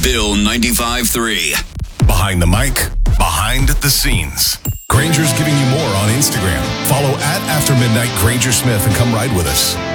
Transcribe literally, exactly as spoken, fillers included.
Bill ninety-five three. Behind the mic, behind the scenes. Granger's giving you more on Instagram. Follow at After Midnight Granger Smith and come ride with us.